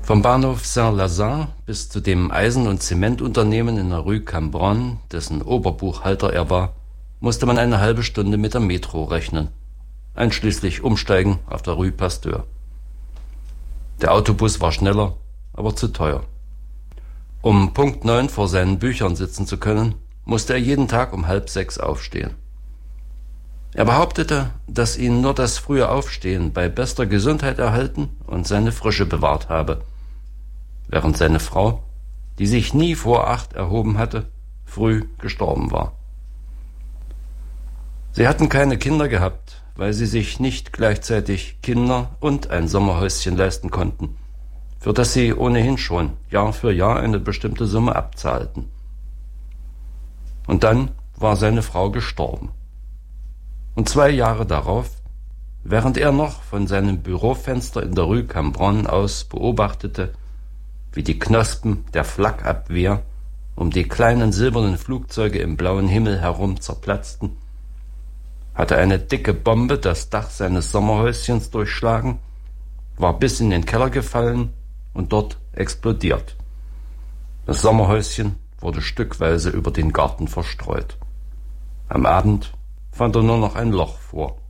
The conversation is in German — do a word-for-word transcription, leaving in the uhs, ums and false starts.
Vom Bahnhof Saint-Lazare bis zu dem Eisen- und Zementunternehmen in der Rue Cambronne, dessen Oberbuchhalter er war, musste man eine halbe Stunde mit der Metro rechnen, einschließlich Umsteigen auf der Rue Pasteur. Der Autobus war schneller, aber zu teuer. Um Punkt neun vor seinen Büchern sitzen zu können, musste er jeden Tag um halb sechs aufstehen. Er behauptete, dass ihn nur das frühe Aufstehen bei bester Gesundheit erhalten und seine Frische bewahrt habe, während seine Frau, die sich nie vor acht erhoben hatte, früh gestorben war. Sie hatten keine Kinder gehabt, weil sie sich nicht gleichzeitig Kinder und ein Sommerhäuschen leisten konnten, für das sie ohnehin schon Jahr für Jahr eine bestimmte Summe abzahlten. Und dann war seine Frau gestorben. Und zwei Jahre darauf, während er noch von seinem Bürofenster in der Rue Cambronne aus beobachtete, wie die Knospen der Flakabwehr um die kleinen silbernen Flugzeuge im blauen Himmel herum zerplatzten, hatte eine dicke Bombe das Dach seines Sommerhäuschens durchschlagen, war bis in den Keller gefallen und dort explodiert. Das Sommerhäuschen wurde stückweise über den Garten verstreut. Am Abend fand er nur noch ein Loch vor.